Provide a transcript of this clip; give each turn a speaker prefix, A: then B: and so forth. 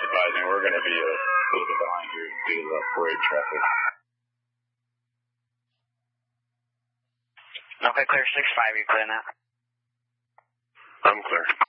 A: advising we're going to be a little bit behind here due to the parade traffic.
B: Okay, clear 6-5, you clear now?
A: I'm clear.